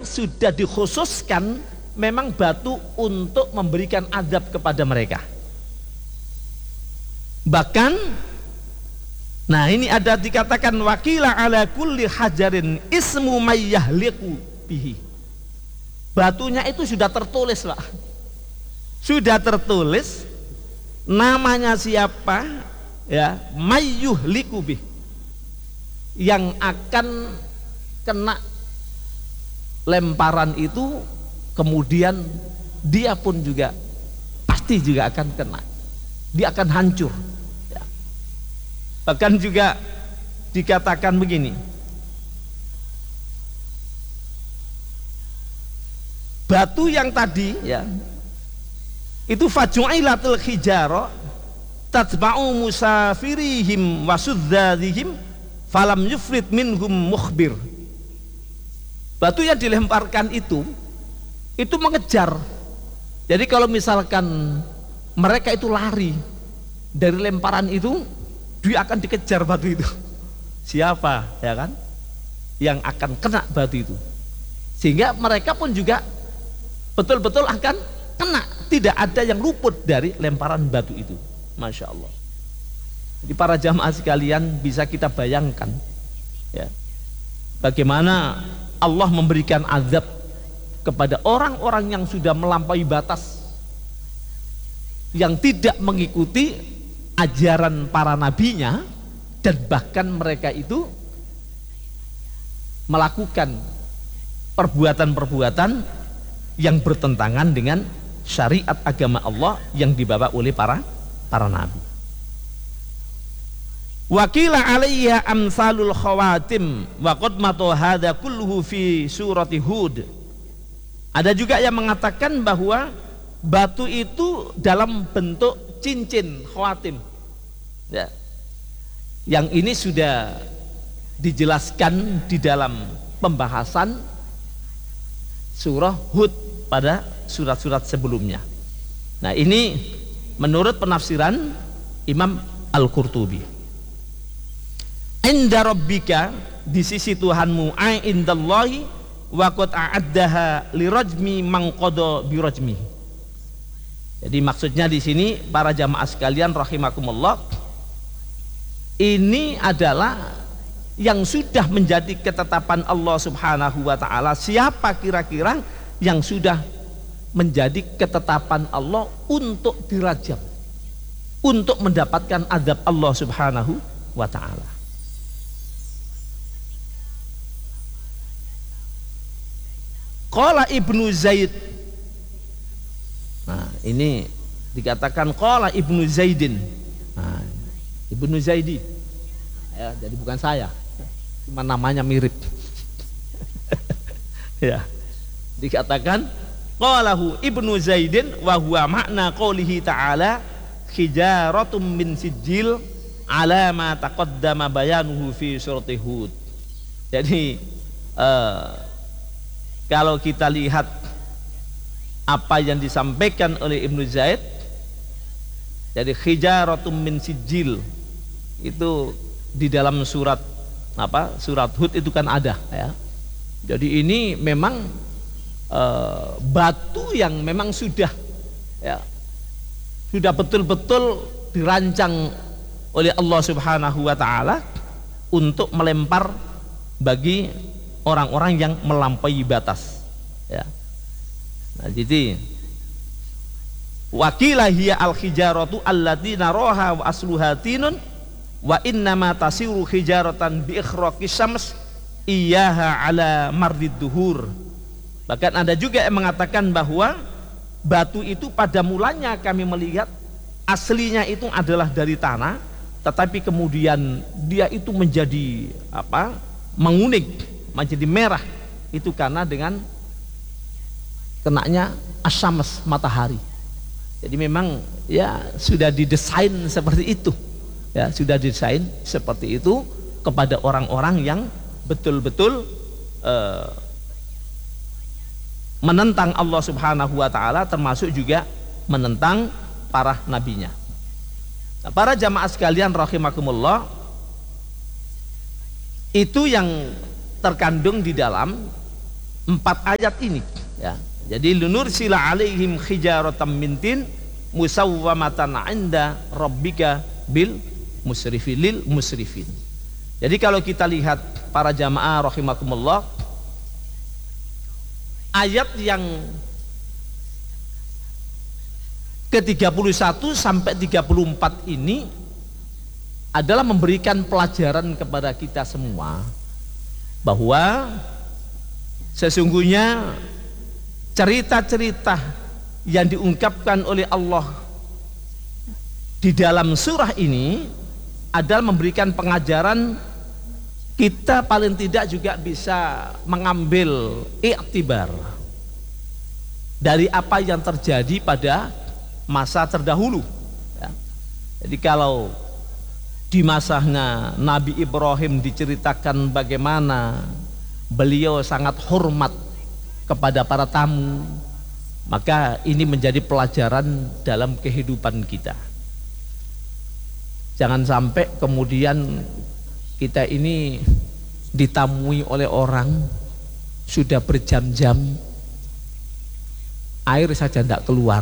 sudah dikhususkan memang batu untuk memberikan azab kepada mereka. Bahkan nah ini ada dikatakan wakila ala kulli hajarin ismu mayyahliqu bihi. Batunya itu sudah tertulis, Pak. Sudah tertulis namanya siapa, ya, mayyuhliqu bih, yang akan kena lemparan itu, kemudian dia pun juga pasti juga akan kena, dia akan hancur. Bahkan juga dikatakan begini, batu yang tadi, ya, itu faju'ilatul hijara tatba'u musafirihim wasudzadihim falam yufrid minhum mukhbir. Batu yang dilemparkan itu mengejar. Jadi kalau misalkan mereka itu lari dari lemparan itu, dia akan dikejar batu itu. Siapa, ya kan, yang akan kena batu itu, sehingga mereka pun juga betul-betul akan kena. Tidak ada yang luput dari lemparan batu itu. Masya Allah. Jadi para jamaah sekalian, bisa kita bayangkan, ya, bagaimana Allah memberikan azab kepada orang-orang yang sudah melampaui batas, yang tidak mengikuti ajaran para nabinya, dan bahkan mereka itu melakukan perbuatan-perbuatan yang bertentangan dengan syariat agama Allah yang dibawa oleh para nabi. Wakila alaiya amsalul khawatim wa qadmatu hadza kulluhu fi surati Hud. Ada juga yang mengatakan bahwa batu itu dalam bentuk cincin khawatim, ya. Yang ini sudah dijelaskan di dalam pembahasan surah Hud pada surat-surat sebelumnya. Nah, ini menurut penafsiran Imam Al-Qurtubi. Inda rabbika, di sisi Tuhanmu, indallahi wa qad a'addaha lirajmi man qada birajmi. Jadi maksudnya di sini para jamaah sekalian rahimakumullah, ini adalah yang sudah menjadi ketetapan Allah Subhanahu wa taala. Siapa kira-kira yang sudah menjadi ketetapan Allah untuk dirajam, untuk mendapatkan azab Allah Subhanahu wa taala? Qala Ibnu Zaid. Nah, ini dikatakan qala Ibnu Zaidin. Nah, Ibnu Zaidi, ya, jadi bukan saya, cuma namanya mirip. Ya, dikatakan qalahu Ibnu Zaidin wa huwa makna qoulihi ta'ala hijaratum min sijil ala ma taqaddama bayanuhu fi surati Hud. Jadi kalau kita lihat apa yang disampaikan oleh Ibnu Zaid, jadi hijaratum min sijil itu di dalam surat surat Hud itu kan ada, ya. Jadi ini memang batu yang memang sudah, ya, sudah betul-betul dirancang oleh Allah Subhanahu wa taala untuk melempar bagi orang-orang yang melampaui batas, ya. Nah, jadi wakilah hiya al-hijaratu allati naraha wa asluha tinun wa innama tasiru hijaratan bi ikhraqis syams iyyaha ala mardid duhur. Bahkan ada juga yang mengatakan bahwa batu itu pada mulanya kami melihat aslinya itu adalah dari tanah, tetapi kemudian dia itu menjadi menguning, menjadi merah, itu karena dengan kenanya asyams, matahari. Jadi memang ya sudah didesain seperti itu, ya, sudah didesain seperti itu kepada orang-orang yang betul-betul menentang Allah Subhanahu wa taala, termasuk juga menentang para nabinya. Nah, para jamaah sekalian rahimakumullah, itu yang terkandung di dalam empat ayat ini ya. Jadi lunursila alaihim hijaratan min tin musawwamatan 'inda rabbika bil musrifin lil musrifin. Jadi kalau kita lihat para jamaah rahimakumullah, ayat yang ke-31 sampai 34 ini adalah memberikan pelajaran kepada kita semua bahwa sesungguhnya cerita-cerita yang diungkapkan oleh Allah di dalam surah ini adalah memberikan pengajaran. Kita paling tidak juga bisa mengambil iktibar dari apa yang terjadi pada masa terdahulu ya. Jadi kalau di masanya Nabi Ibrahim diceritakan bagaimana beliau sangat hormat kepada para tamu, maka ini menjadi pelajaran dalam kehidupan kita. Jangan sampai kemudian kita ini ditamui oleh orang sudah berjam-jam air saja tidak keluar,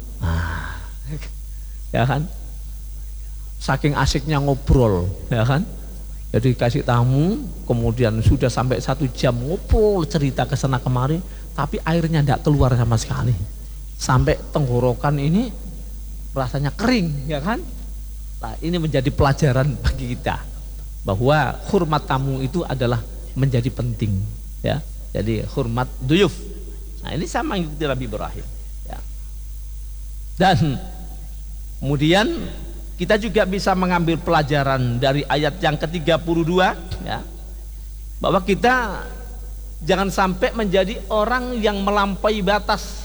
ya kan? Saking asiknya ngobrol, ya kan? Jadi kasih tamu, kemudian sudah sampai 1 jam ngobrol cerita ke sana kemari, tapi airnya tidak keluar sama sekali, sampai tenggorokan ini rasanya kering, ya kan? Nah, ini menjadi pelajaran bagi kita bahwa hormat tamu itu adalah menjadi penting, ya. Jadi hormat duyuf. Nah, ini sama yang di Nabi Ibrahim, ya. Dan kemudian kita juga bisa mengambil pelajaran dari ayat yang ke-32 ya, bahwa kita jangan sampai menjadi orang yang melampaui batas,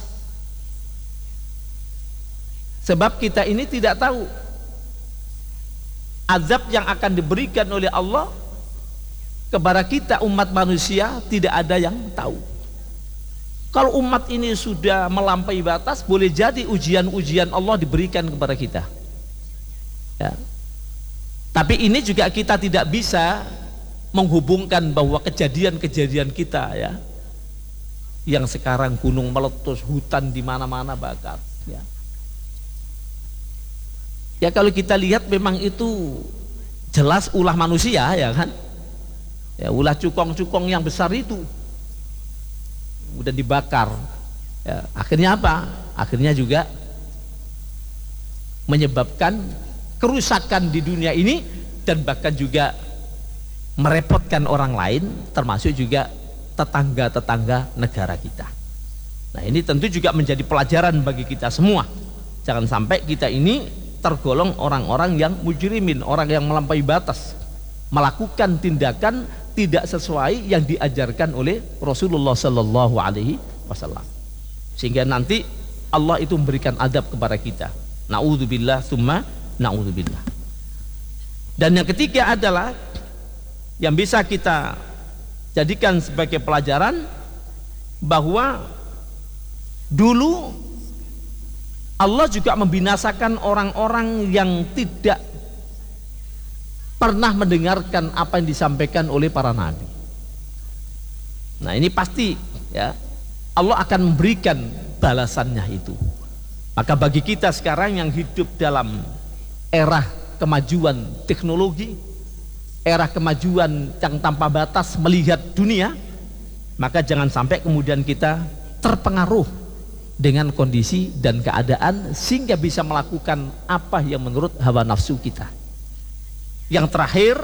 sebab kita ini tidak tahu azab yang akan diberikan oleh Allah kepada kita umat manusia, tidak ada yang tahu. Kalau umat ini sudah melampaui batas, boleh jadi ujian-ujian Allah diberikan kepada kita ya. Tapi ini juga kita tidak bisa menghubungkan bahwa kejadian-kejadian kita ya, yang sekarang gunung meletus, hutan di mana-mana bakar ya. Ya kalau kita lihat memang itu jelas ulah manusia, ya kan? Ya, ulah cukong-cukong yang besar itu udah dibakar ya. Akhirnya apa? Akhirnya juga menyebabkan kerusakan di dunia ini, dan bahkan juga merepotkan orang lain, termasuk juga tetangga-tetangga negara kita. Nah, ini tentu juga menjadi pelajaran bagi kita semua. Jangan sampai kita ini tergolong orang-orang yang mujrimin, orang yang melampaui batas, melakukan tindakan tidak sesuai yang diajarkan oleh Rasulullah Sallallahu Alaihi Wasallam, sehingga nanti Allah itu memberikan adab kepada kita. Na'udzubillah summa na'udzubillah. Dan yang ketiga adalah yang bisa kita jadikan sebagai pelajaran bahwa dulu Allah juga membinasakan orang-orang yang tidak pernah mendengarkan apa yang disampaikan oleh para nabi. Nah, ini pasti ya, Allah akan memberikan balasannya itu. Maka bagi kita sekarang yang hidup dalam era kemajuan teknologi, era kemajuan yang tanpa batas melihat dunia, maka jangan sampai kemudian kita terpengaruh dengan kondisi dan keadaan sehingga bisa melakukan apa yang menurut hawa nafsu kita. Yang terakhir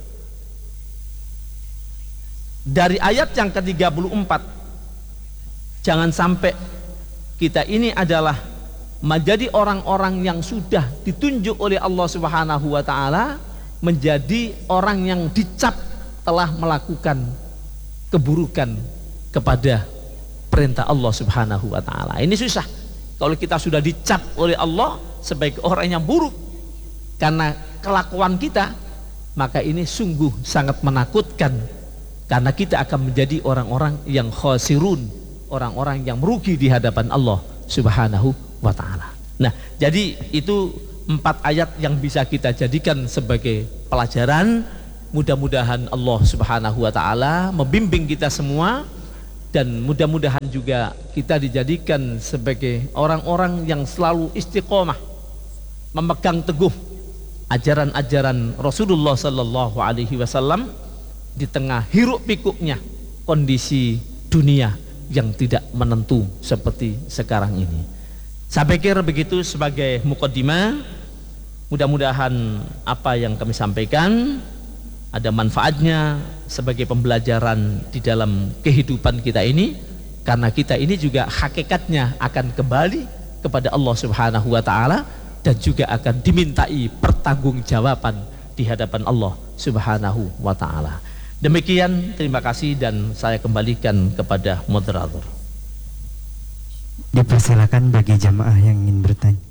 dari ayat yang ke-34, jangan sampai kita ini adalah menjadi orang-orang yang sudah ditunjuk oleh Allah Subhanahu wa taala menjadi orang yang dicap telah melakukan keburukan kepada perintah Allah Subhanahu wa taala. Ini susah. Kalau kita sudah dicap oleh Allah sebagai orang yang buruk karena kelakuan kita, maka ini sungguh sangat menakutkan, karena kita akan menjadi orang-orang yang khasirun, orang-orang yang merugi di hadapan Allah Subhanahu wa ta'ala. Nah, jadi itu 4 ayat yang bisa kita jadikan sebagai pelajaran. Mudah-mudahan Allah Subhanahu wa ta'ala membimbing kita semua dan mudah-mudahan juga kita dijadikan sebagai orang-orang yang selalu istiqomah memegang teguh ajaran-ajaran Rasulullah sallallahu alaihi wasallam di tengah hiruk pikuknya kondisi dunia yang tidak menentu seperti sekarang ini. Saya pikir begitu sebagai mukaddimah. Mudah-mudahan apa yang kami sampaikan ada manfaatnya sebagai pembelajaran di dalam kehidupan kita ini, karena kita ini juga hakikatnya akan kembali kepada Allah Subhanahu wa taala dan juga akan dimintai pertanggungjawaban di hadapan Allah Subhanahu wa taala. Demikian, terima kasih dan saya kembalikan kepada moderator. Dipersilakan bagi jamaah yang ingin bertanya.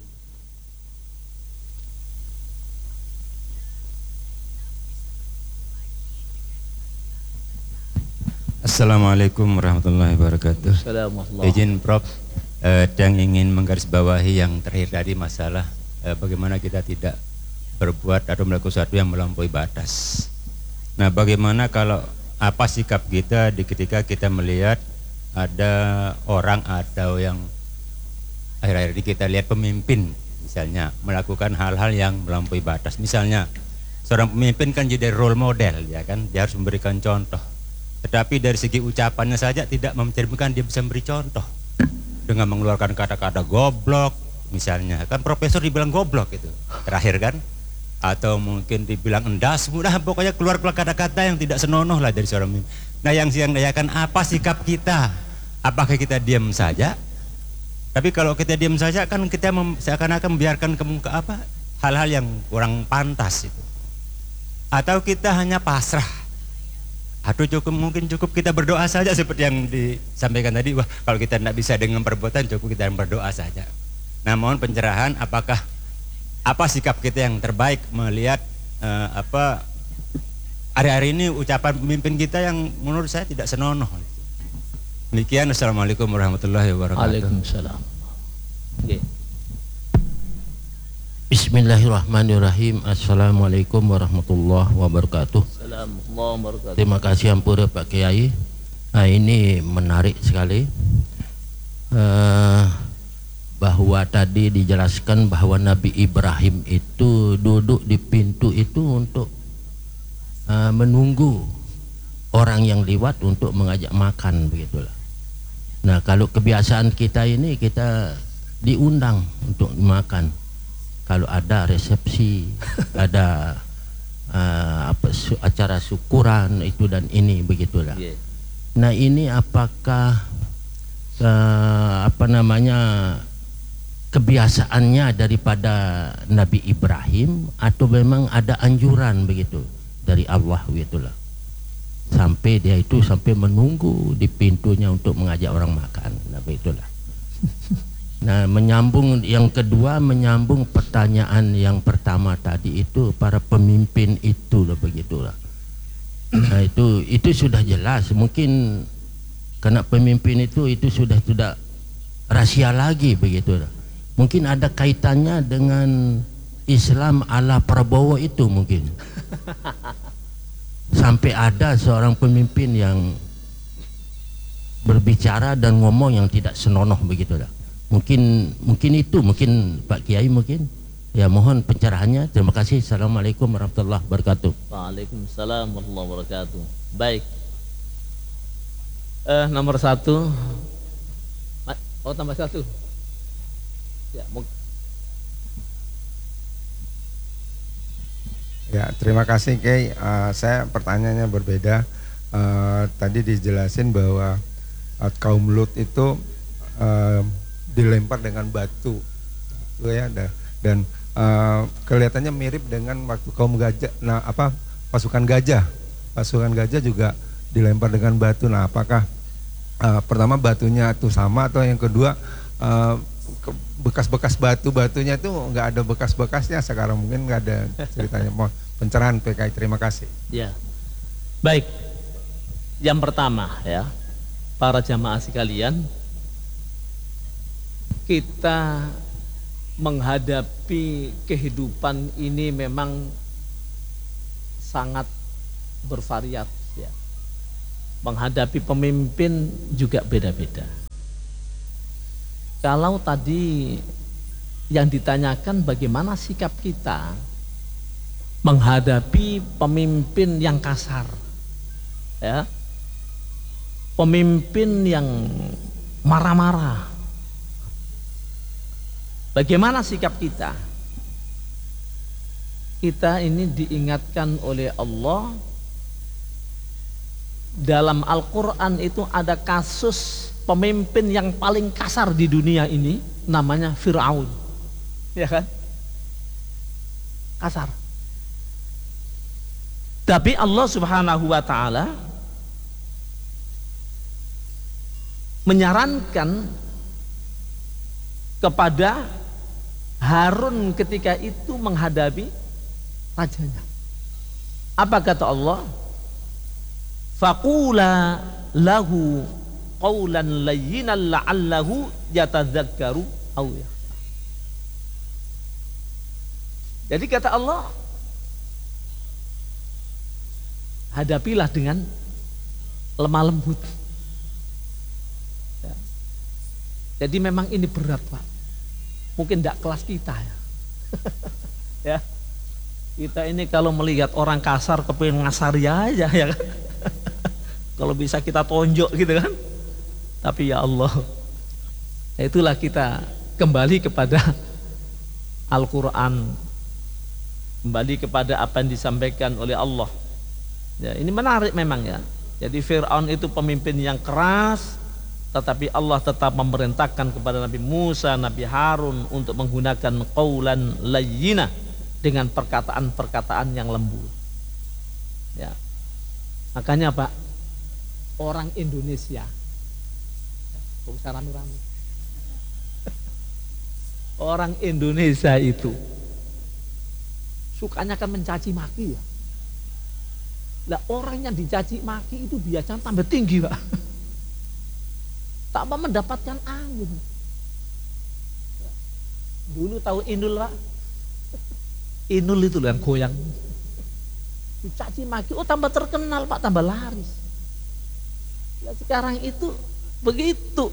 Assalamualaikum warahmatullahi wabarakatuh. Izin Prof, yang ingin menggarisbawahi yang terakhir tadi masalah bagaimana kita tidak berbuat atau melakukan sesuatu yang melampaui batas. Nah, bagaimana kalau apa sikap kita ketika kita melihat ada orang atau yang akhir-akhir ini kita lihat pemimpin misalnya melakukan hal-hal yang melampaui batas. Misalnya seorang pemimpin kan jadi role model, ya kan, dia harus memberikan contoh. Tetapi dari segi ucapannya saja tidak mencerminkan dia bisa memberi contoh dengan mengeluarkan kata-kata goblok misalnya, kan profesor dibilang goblok itu terakhir kan, atau mungkin dibilang endas, mudah pokoknya keluar kata-kata yang tidak senonoh lah dari seorang pemimpin. Nah, yang dayakan apa sikap kita? Apakah kita diam saja? Tapi kalau kita diam saja kan kita seakan-akan membiarkan kemuka apa hal-hal yang kurang pantas itu. Atau kita hanya pasrah? Atau mungkin cukup kita berdoa saja seperti yang disampaikan tadi, wah kalau kita tidak bisa dengan perbuatan cukup kita berdoa saja. Nah, mohon pencerahan apa sikap kita yang terbaik melihat hari-hari ini ucapan pemimpin kita yang menurut saya tidak senonoh. Demikian, assalamualaikum warahmatullahi wabarakatuh. Waalaikumsalam. Okay. Bismillahirrahmanirrahim. Assalamualaikum warahmatullahi wabarakatuh. Terima kasih ampura Pak Kiai. Nah, ini menarik sekali bahwa tadi dijelaskan bahwa Nabi Ibrahim itu duduk di pintu itu untuk menunggu orang yang lewat untuk mengajak makan, begitulah. Nah, kalau kebiasaan kita ini kita diundang untuk makan. Kalau ada resepsi, ada acara syukuran itu dan ini, begitulah. Nah, ini apakah kebiasaannya daripada Nabi Ibrahim atau memang ada anjuran begitu dari Allah, begitulah. Sampai dia itu sampai menunggu di pintunya untuk mengajak orang makan. Nah, begitulah. Nah, menyambung yang kedua, menyambung pertanyaan yang pertama tadi itu, para pemimpin itu lah, begitulah. Nah, itu sudah jelas, mungkin karena pemimpin itu sudah tidak rahasia lagi, begitulah. Mungkin ada kaitannya dengan Islam ala Prabowo itu mungkin. Sampai ada seorang pemimpin yang berbicara dan ngomong yang tidak senonoh, begitulah. Mungkin Pak Kiai mungkin. Ya, mohon pencerahannya. Terima kasih. Assalamualaikum warahmatullahi wabarakatuh. Waalaikumsalam warahmatullahi wabarakatuh. Baik. Nomor 1. Oh, tambah 1. Ya, terima kasih Kiai. Saya pertanyaannya berbeda. Tadi dijelasin bahwa kaum Lut itu dilempar dengan batu, ya, dan kelihatannya mirip dengan waktu kaum gajah. Nah, pasukan gajah juga dilempar dengan batu. Nah, apakah pertama batunya itu sama, atau yang kedua bekas-bekas batunya itu nggak ada bekas-bekasnya sekarang, mungkin nggak ada ceritanya. Mohon pencerahan PKI, terima kasih. Ya, baik. Yang pertama, ya, para jamaah sekalian, kita menghadapi kehidupan ini memang sangat bervariasi, ya. menghadapi pemimpin juga beda-beda. Kalau tadi yang ditanyakan bagaimana sikap kita menghadapi pemimpin yang kasar, ya, pemimpin yang marah-marah, bagaimana sikap kita? Kita ini diingatkan oleh Allah dalam Al-Quran itu ada kasus pemimpin yang paling kasar di dunia ini, namanya Fir'aun, ya kan? Kasar. Tapi Allah Subhanahu wa Ta'ala menyarankan kepada Harun ketika itu menghadapi rajanya. Apa kata Allah? Faqula lahu qawlan layyinan la'allahu yatadzakkaru aw yakhsha. Jadi kata Allah, hadapilah dengan lemah lembut. Ya. Jadi memang ini berat, Pak. Mungkin tidak kelas kita ya. Ya. Kita ini kalau melihat orang kasar kepingin ngasari aja ya kan. Kalau bisa kita tonjok gitu kan. Tapi ya Allah, itulah kita kembali kepada Al-Quran, kembali kepada apa yang disampaikan oleh Allah. Ya, ini menarik memang ya. Jadi Fir'aun itu pemimpin yang keras, tetapi Allah tetap memerintahkan kepada Nabi Musa, Nabi Harun untuk menggunakan qaulan layyina, dengan perkataan-perkataan yang lembut. Ya. Makanya Pak, orang Indonesia, gak usah rame-rame. Orang Indonesia itu sukanya kan mencaci maki ya. Lah orang yang dicaci maki itu biasanya tambah tinggi Pak. Tambah mendapatkan angin. Dulu tahu Inul Pak? Inul itu yang goyang. Dicaci maki, oh tambah terkenal Pak, tambah laris. Ya sekarang itu begitu.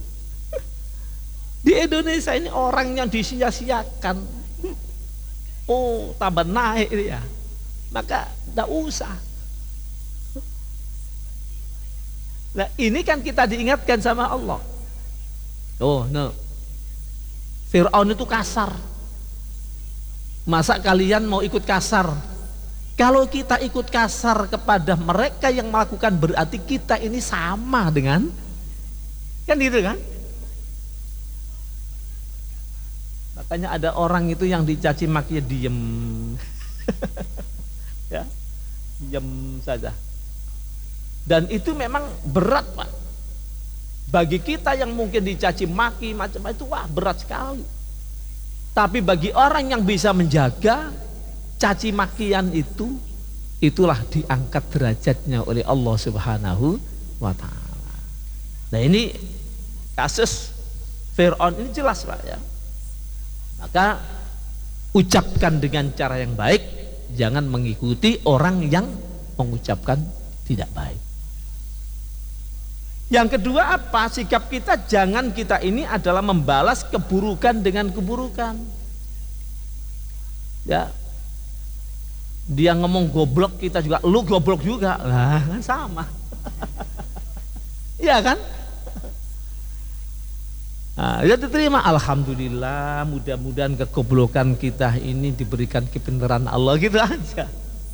Di Indonesia ini orang yang disia-siakan, oh tambah naik ya. Maka tidak usah. Nah ini kan kita diingatkan sama Allah. Oh no, Fir'aun itu kasar. Masa kalian mau ikut kasar? Kalau kita ikut kasar kepada mereka yang melakukan, berarti kita ini sama dengan, kan gitu kan? Makanya ada orang itu yang dicaci maki diem. Ya, diem saja. Dan itu memang berat Pak. Bagi kita yang mungkin dicaci maki macam itu, wah berat sekali. Tapi bagi orang yang bisa menjaga caci makian itu, itulah diangkat derajatnya oleh Allah Subhanahu wa Ta'ala. Nah ini kasus Fir'aun ini jelas Pak ya. Maka ucapkan dengan cara yang baik, jangan mengikuti orang yang mengucapkan tidak baik. Yang kedua apa? Sikap kita, jangan kita ini adalah membalas keburukan dengan keburukan. Ya, dia ngomong goblok, kita juga lu goblok juga, lah kan sama. Iya kan? Nah, ya diterima, alhamdulillah, mudah-mudahan kegoblokan kita ini diberikan kepintaran Allah, gitu aja.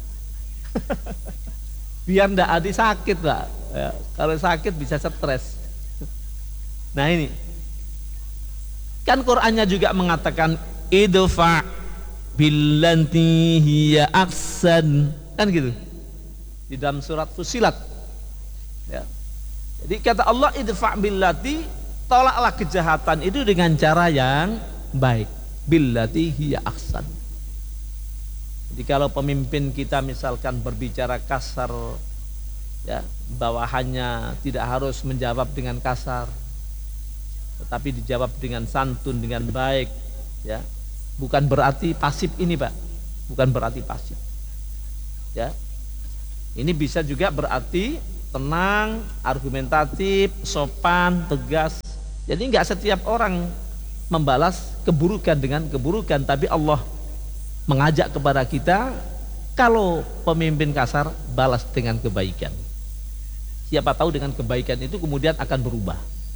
Biar ndak ada sakit Pak. Ya, kalau sakit bisa stres. Nah ini kan Qur'annya juga mengatakan idfa billati hiya ahsan, kan gitu di dalam surat Fussilat ya. Jadi kata Allah idfa billati, tolaklah kejahatan itu dengan cara yang baik, billati hiya ahsan. Jadi kalau pemimpin kita misalkan berbicara kasar ya, bawahannya tidak harus menjawab dengan kasar, tetapi dijawab dengan santun, dengan baik ya. Bukan berarti pasif ini Pak, bukan berarti pasif ya. Ini bisa juga berarti tenang, argumentatif, sopan, tegas. Jadi nggak setiap orang membalas keburukan dengan keburukan, tapi Allah mengajak kepada kita, kalau pemimpin kasar, balas dengan kebaikan. Siapa tahu dengan kebaikan itu kemudian akan berubah.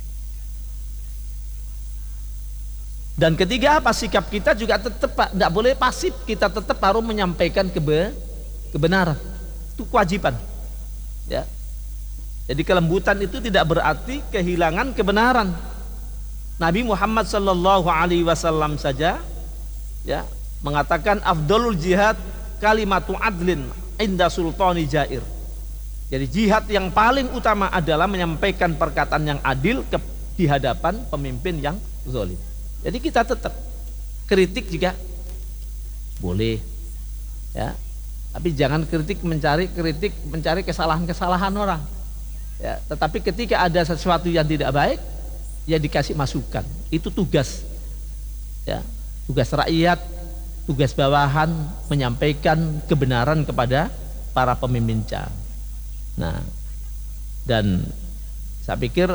Dan ketiga, apa, sikap kita juga tetap tidak boleh pasif, kita tetap harus menyampaikan kebenaran. Itu kewajiban. Ya. Jadi kelembutan itu tidak berarti kehilangan kebenaran. Nabi Muhammad sallallahu alaihi wasallam saja ya mengatakan afdalul jihad kalimatu adlin inda sultani jair. Jadi jihad yang paling utama adalah menyampaikan perkataan yang adil di hadapan pemimpin yang zalim. Jadi kita tetap kritik juga boleh ya, tapi jangan mencari kesalahan-kesalahan orang. Ya, tetapi ketika ada sesuatu yang tidak baik, ya dikasih masukan. Itu tugas, ya, tugas rakyat, tugas bawahan menyampaikan kebenaran kepada para pemimpin. Nah, dan saya pikir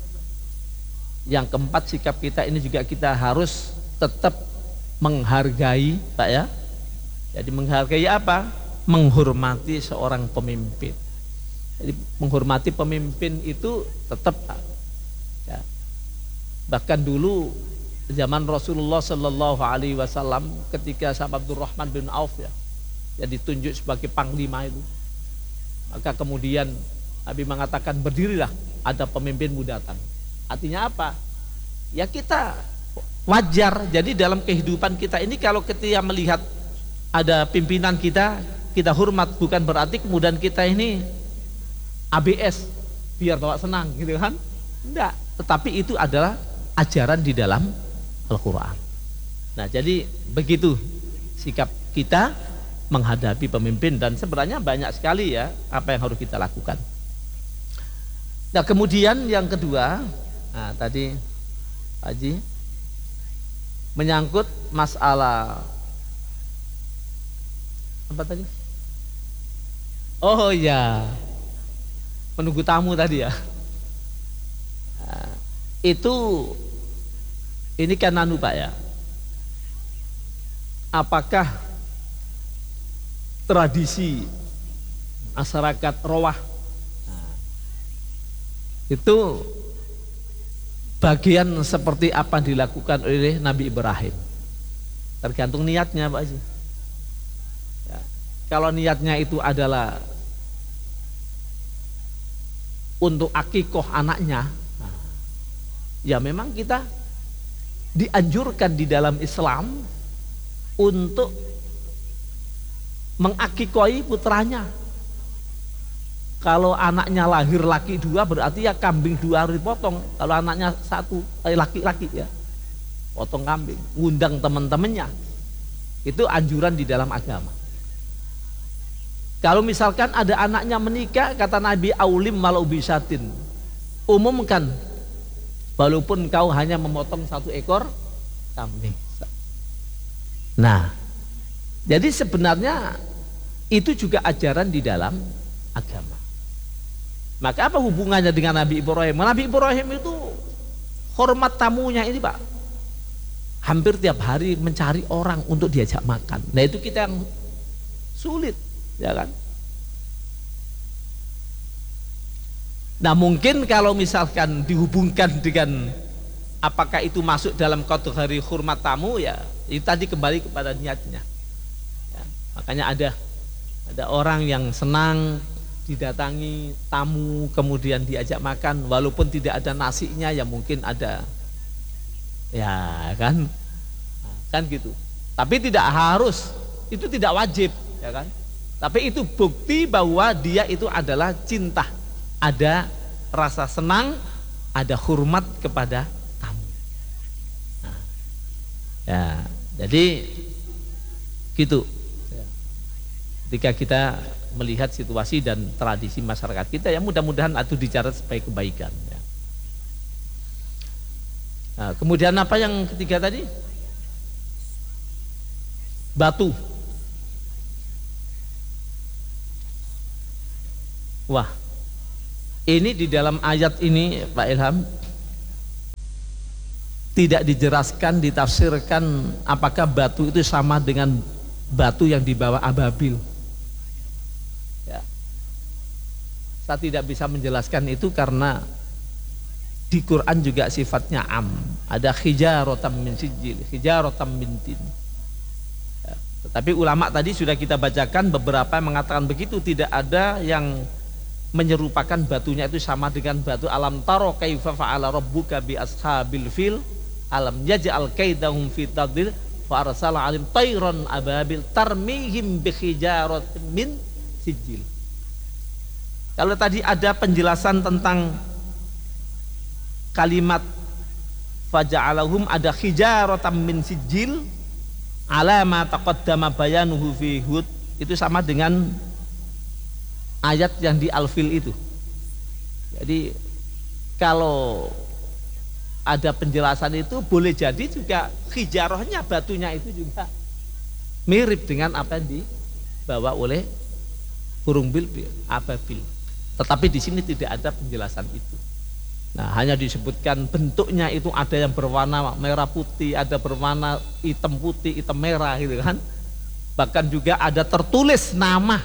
yang keempat, sikap kita ini juga kita harus tetap menghargai, Pak ya. Jadi menghargai apa? Menghormati seorang pemimpin. Jadi menghormati pemimpin itu tetap ya. Bahkan dulu zaman Rasulullah Sallallahu Alaihi Wasallam ketika sahabat Abdurrahman bin Auf ya ditunjuk sebagai panglima itu, maka kemudian Nabi mengatakan berdirilah, ada pemimpinmu datang. Artinya apa? Ya kita wajar. Jadi dalam kehidupan kita ini kalau ketika melihat ada pimpinan kita hormat, bukan berarti kemudian kita ini ABS biar bawa senang gitu kan, enggak, tetapi itu adalah ajaran di dalam Al-Quran. Nah jadi begitu sikap kita menghadapi pemimpin, dan sebenarnya banyak sekali ya apa yang harus kita lakukan. Nah kemudian yang kedua, nah tadi Pak Haji menyangkut masalah apa tadi? Oh ya, menunggu tamu tadi ya. Nah, itu ini kan anu Pak ya. Apakah tradisi masyarakat Rawah itu bagian seperti apa yang dilakukan oleh Nabi Ibrahim? Tergantung niatnya Pak Haji. Ya, kalau niatnya itu adalah untuk akikoh anaknya, ya memang kita dianjurkan di dalam Islam untuk mengakikoi putranya. Kalau anaknya lahir laki 2 berarti ya kambing 2 harus dipotong. Kalau anaknya 1 laki-laki ya potong kambing, ngundang teman-temannya. Itu anjuran di dalam agama. Kalau misalkan ada anaknya menikah, kata Nabi aulim malau bisatin, umumkan walaupun kau hanya memotong 1 ekor kambing. Nah, jadi sebenarnya itu juga ajaran di dalam agama. Maka apa hubungannya dengan Nabi Ibrahim? Nabi Ibrahim itu hormat tamunya ini Pak, hampir tiap hari mencari orang untuk diajak makan. Nah itu kita yang sulit, ya kan? Nah mungkin kalau misalkan dihubungkan dengan apakah itu masuk dalam kategori hormat tamu, ya itu tadi kembali kepada niatnya ya, makanya ada orang yang senang didatangi tamu kemudian diajak makan walaupun tidak ada nasinya, ya mungkin ada ya kan gitu, tapi tidak harus, itu tidak wajib ya kan, tapi itu bukti bahwa dia itu adalah cinta, ada rasa senang, ada hormat kepada tamu. Nah, ya jadi gitu ketika kita melihat situasi dan tradisi masyarakat kita, ya mudah-mudahan itu dicatat sebagai kebaikan ya. Nah, kemudian apa yang ketiga tadi? Batu. Wah, Ini di dalam ayat ini Pak Ilham tidak dijelaskan, ditafsirkan apakah batu itu sama dengan batu yang dibawa ababil. Ya. Saya tidak bisa menjelaskan itu karena di Quran juga sifatnya am. Ada hijarotam min sijil, hijarotam min tin. Ya. Tetapi ulama tadi sudah kita bacakan beberapa yang mengatakan begitu, tidak ada yang menyerupakan batunya itu sama dengan batu. Alam taro kaifa fa'ala rabbuka bi ashabil fil alam yaj'al kaidahum fi tadlil fa arsala alim tayran ababil tarmihim bi hijaratin min sijil. Kalau tadi ada penjelasan tentang kalimat faja'alahum, ada hijaratan min sijil ala ma taqaddama bayanuhu fi Hud, itu sama dengan ayat yang di Al-Fil itu. Jadi kalau ada penjelasan itu boleh jadi juga hijarahnya, batunya itu juga mirip dengan apa yang dibawa oleh burung bilbil ababil. Tetapi di sini tidak ada penjelasan itu. Nah, hanya disebutkan bentuknya itu ada yang berwarna merah putih, ada berwarna hitam putih, hitam merah gitu kan. Bahkan juga ada tertulis nama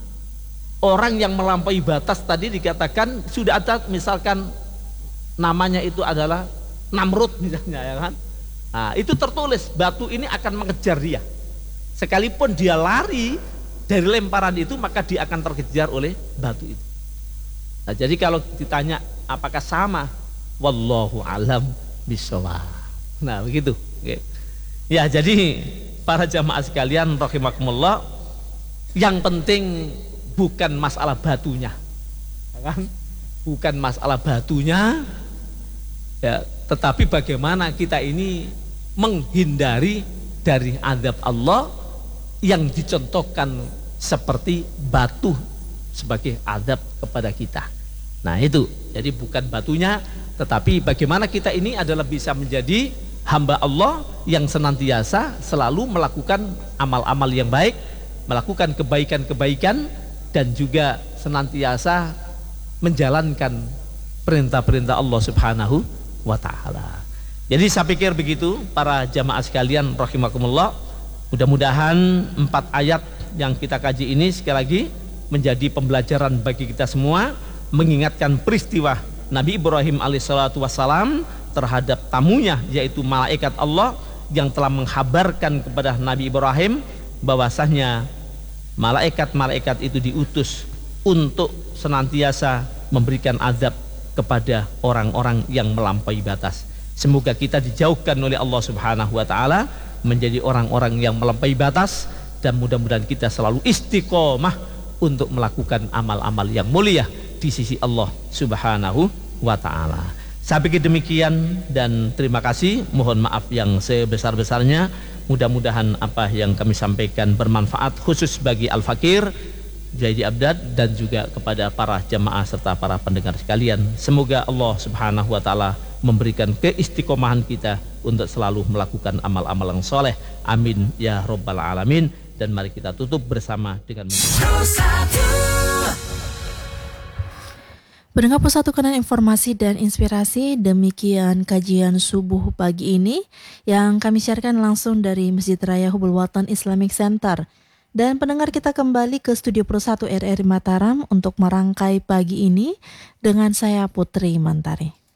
orang yang melampaui batas. Tadi dikatakan sudah ada misalkan namanya itu adalah Namrud misalnya ya kan. Nah, itu tertulis batu ini akan mengejar dia. Sekalipun dia lari dari lemparan itu, maka dia akan terkejar oleh batu itu. Nah, jadi kalau ditanya apakah sama, wallahu alam bishawab. Nah, begitu. Oke. Ya, jadi para jamaah sekalian rahimakumullah, yang penting bukan masalah batunya. Ya kan? Bukan masalah batunya. Ya, tetapi bagaimana kita ini menghindari dari azab Allah yang dicontohkan seperti batu sebagai azab kepada kita. Nah, itu jadi bukan batunya, tetapi bagaimana kita ini adalah bisa menjadi hamba Allah yang senantiasa selalu melakukan amal-amal yang baik, melakukan kebaikan-kebaikan, dan juga senantiasa menjalankan perintah-perintah Allah Subhanahu wa ta'ala. Jadi saya pikir begitu para jamaah sekalian rahimakumullah. Mudah-mudahan 4 ayat yang kita kaji ini sekali lagi menjadi pembelajaran bagi kita semua, mengingatkan peristiwa Nabi Ibrahim alaihissalatu wassalam terhadap tamunya, yaitu malaikat Allah yang telah menghabarkan kepada Nabi Ibrahim bahwasanya malaikat-malaikat itu diutus untuk senantiasa memberikan azab kepada orang-orang yang melampaui batas. Semoga kita dijauhkan oleh Allah Subhanahu wa taala menjadi orang-orang yang melampaui batas, dan mudah-mudahan kita selalu istiqomah untuk melakukan amal-amal yang mulia di sisi Allah Subhanahu wa ta'ala. Saya pikir demikian, dan terima kasih, mohon maaf yang sebesar-besarnya. Mudah-mudahan apa yang kami sampaikan bermanfaat khusus bagi Al-Fakir Zaidi Abdad dan juga kepada para jamaah serta para pendengar sekalian. Semoga Allah Subhanahu wa ta'ala memberikan keistiqomahan kita untuk selalu melakukan amal-amal yang soleh. Amin ya rabbal alamin. Dan mari kita tutup bersama dengan Pendengar Pusat Tukaran Informasi dan Inspirasi, demikian kajian subuh pagi ini yang kami siarkan langsung dari Masjid Raya Hubul Watan Islamic Center. Dan pendengar, kita kembali ke Studio Pro 1 RRI Mataram untuk merangkai pagi ini dengan saya Putri Mantari.